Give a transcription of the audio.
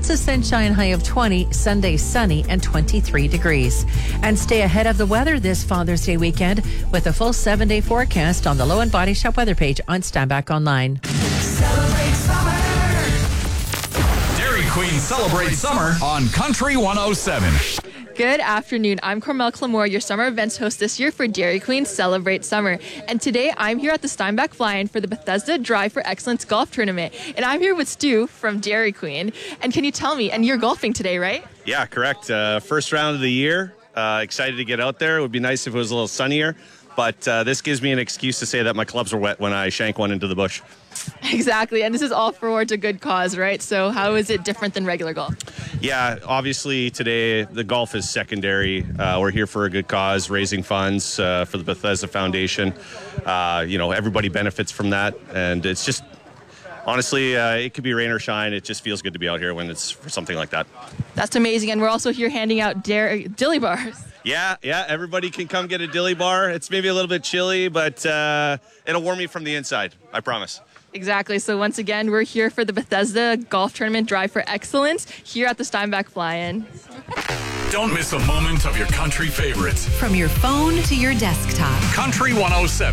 lots of sunshine, high of 20. Sunday, sunny and 23 degrees. And stay ahead of the weather this Father's Day weekend with a full 7-day forecast on the Low and Body Shop weather page on Steinbach Online. Celebrate summer. Dairy Queen celebrates summer on Country 107. Good afternoon. I'm Carmel Clamore, your summer events host this year for Dairy Queen Celebrate Summer. And today I'm here at the Steinbach Fly-In for the Bethesda Drive for Excellence Golf Tournament. And I'm here with Stu from Dairy Queen. And can you tell me, and you're golfing today, right? Yeah, correct. First round of the year. Excited to get out there. It would be nice if it was a little sunnier. But this gives me an excuse to say that my clubs were wet when I shank one into the bush. Exactly. And this is all towards a good cause, right? So how is it different than regular golf? Yeah, obviously today the golf is secondary. We're here for a good cause, raising funds for the Bethesda Foundation. Everybody benefits from that. And it's just, honestly, it could be rain or shine. It just feels good to be out here when it's for something like that. That's amazing. And we're also here handing out dilly bars. Yeah, everybody can come get a dilly bar. It's maybe a little bit chilly, but it'll warm you from the inside, I promise. Exactly. So once again, we're here for the Bethesda Golf Tournament Drive for Excellence here at the Steinbach Fly-In. Don't miss a moment of your country favorites. From your phone to your desktop. Country 107.